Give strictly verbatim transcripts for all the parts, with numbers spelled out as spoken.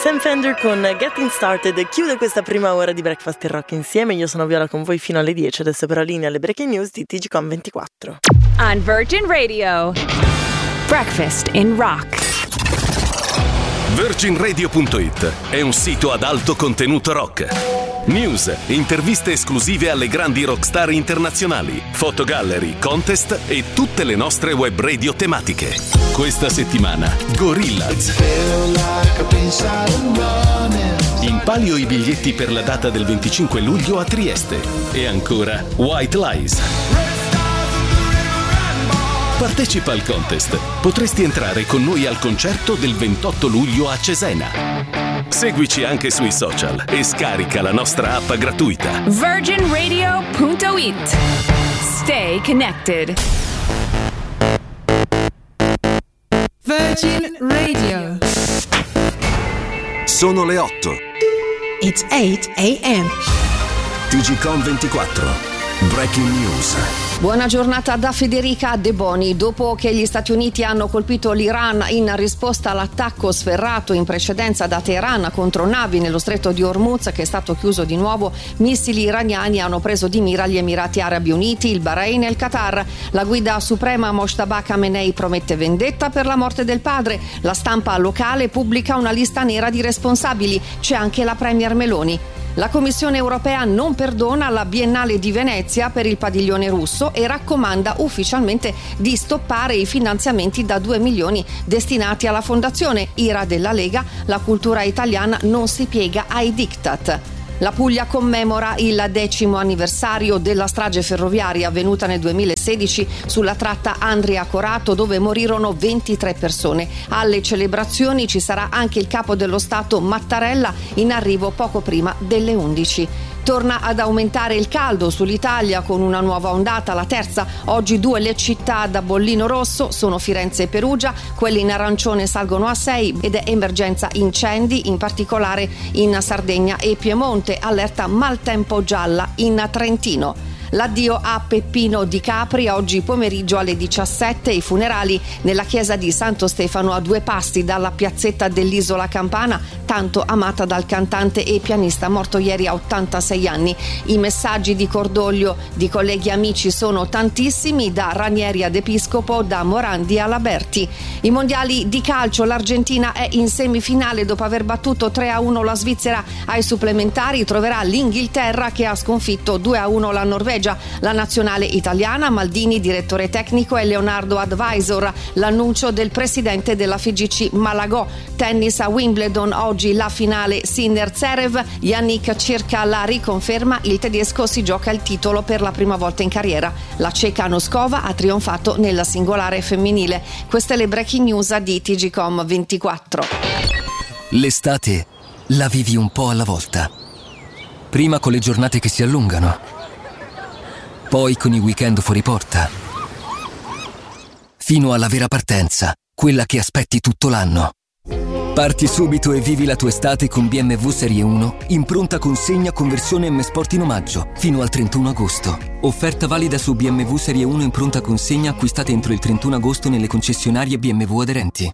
Sam Fender con Getting Started chiude questa prima ora di Breakfast in Rock insieme. Io sono Viola con voi fino alle dieci, adesso però linea alle breaking news di T G Com ventiquattro. On Virgin Radio, Breakfast in Rock. Virgin Radio punto it è un sito ad alto contenuto rock. News, interviste esclusive alle grandi rockstar internazionali, fotogallery, contest e tutte le nostre web radio tematiche. Questa settimana Gorillaz. In palio i biglietti per la data del venticinque luglio a Trieste. E ancora White Lies. Partecipa al contest. Potresti entrare con noi al concerto del ventotto luglio a Cesena. Seguici anche sui social e scarica la nostra app gratuita. Virgin Radio punto it. Stay connected. Virgin Radio. Sono le otto. It's eight a.m. T G Com ventiquattro. Breaking News. Buona giornata da Federica De Boni. Dopo che gli Stati Uniti hanno colpito l'Iran in risposta all'attacco sferrato in precedenza da Teheran contro navi nello stretto di Hormuz, che è stato chiuso di nuovo, missili iraniani hanno preso di mira gli Emirati Arabi Uniti, il Bahrain e il Qatar. La guida suprema Mojtaba Khamenei promette vendetta per la morte del padre. La stampa locale pubblica una lista nera di responsabili. C'è anche la premier Meloni. La Commissione europea non perdona la Biennale di Venezia per il padiglione russo e raccomanda ufficialmente di stoppare i finanziamenti da due milioni destinati alla fondazione. Ira della Lega, la cultura italiana non si piega ai diktat. La Puglia commemora il decimo anniversario della strage ferroviaria avvenuta nel duemilasedici sulla tratta Andria-Corato, dove morirono ventitré persone. Alle celebrazioni ci sarà anche il capo dello Stato Mattarella, in arrivo poco prima delle undici. Torna ad aumentare il caldo sull'Italia con una nuova ondata, la terza. Oggi due le città da bollino rosso sono Firenze e Perugia, quelle in arancione salgono a sei ed è emergenza incendi, in particolare in Sardegna e Piemonte, allerta maltempo gialla in Trentino. L'addio a Peppino Di Capri oggi pomeriggio alle diciassette, i funerali nella chiesa di Santo Stefano a due passi dalla piazzetta dell'Isola Campana, tanto amata dal cantante e pianista morto ieri a ottantasei anni. I messaggi di cordoglio di colleghi e amici sono tantissimi, da Ranieri ad Episcopo, da Morandi alla Berti. I mondiali di calcio, l'Argentina è in semifinale dopo aver battuto tre a uno la Svizzera ai supplementari, troverà l'Inghilterra che ha sconfitto due a uno la Norvegia. La nazionale italiana, Maldini direttore tecnico e Leonardo advisor. L'annuncio del presidente della F I G C Malagò. Tennis a Wimbledon, oggi la finale Sinner-Zverev. Yannick cerca la riconferma, il tedesco si gioca il titolo per la prima volta in carriera. La ceca Noskova ha trionfato nella singolare femminile. Queste le breaking news di T G Com ventiquattro. L'estate la vivi un po' alla volta. Prima con le giornate che si allungano, poi con i weekend fuori porta, fino alla vera partenza, quella che aspetti tutto l'anno. Parti subito e vivi la tua estate con B M W Serie uno in pronta consegna con versione M Sport in omaggio fino al trentuno agosto. Offerta valida su B M W Serie uno in pronta consegna acquistate entro il trentuno agosto nelle concessionarie B M W aderenti.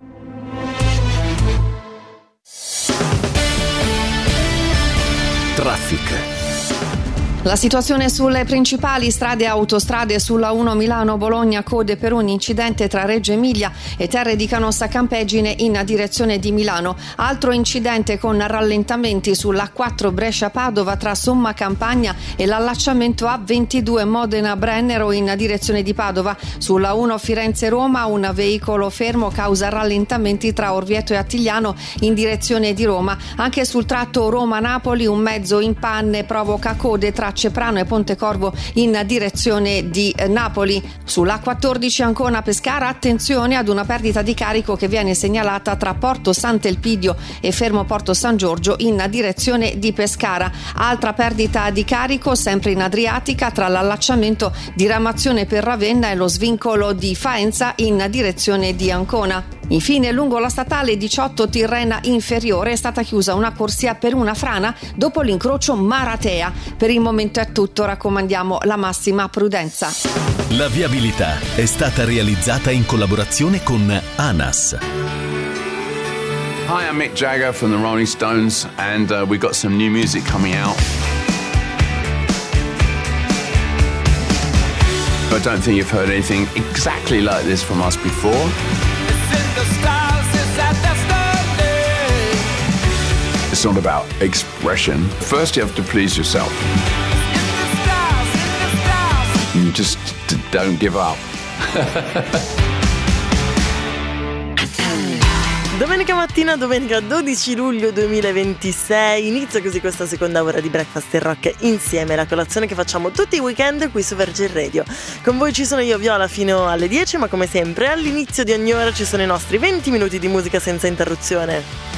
Traffic. La situazione sulle principali strade e autostrade: sulla uno Milano-Bologna, code per un incidente tra Reggio Emilia e Terre di Canossa Campeggine in direzione di Milano. Altro incidente con rallentamenti sulla quattro Brescia-Padova tra Somma Campagna e l'allacciamento A ventidue Modena-Brennero in direzione di Padova. Sulla uno Firenze-Roma un veicolo fermo causa rallentamenti tra Orvieto e Attigliano in direzione di Roma. Anche sul tratto Roma-Napoli un mezzo in panne provoca code tra Ceprano e Pontecorvo in direzione di Napoli. Sulla quattordici Ancona-Pescara attenzione ad una perdita di carico che viene segnalata tra Porto Sant'Elpidio e Fermo Porto San Giorgio in direzione di Pescara. Altra perdita di carico sempre in Adriatica tra l'allacciamento di Ramazione per Ravenna e lo svincolo di Faenza in direzione di Ancona. Infine, lungo la statale diciotto Tirrena Inferiore è stata chiusa una corsia per una frana dopo l'incrocio Maratea. Per il momento è tutto, raccomandiamo la massima prudenza. La viabilità è stata realizzata in collaborazione con ANAS. Hi, I'm Mick Jagger from the Rolling Stones, and uh, we've got some new music coming out. I don't think you've heard anything exactly like this from us before. It's not about expression. First you have to please yourself. You just don't give up. Domenica mattina, domenica dodici luglio duemilaventisei, inizia così questa seconda ora di Breakfast in Rock insieme, la colazione che facciamo tutti i weekend qui su Virgin Radio. Con voi ci sono io, Viola, fino alle dieci, ma come sempre all'inizio di ogni ora ci sono i nostri venti minuti di musica senza interruzione.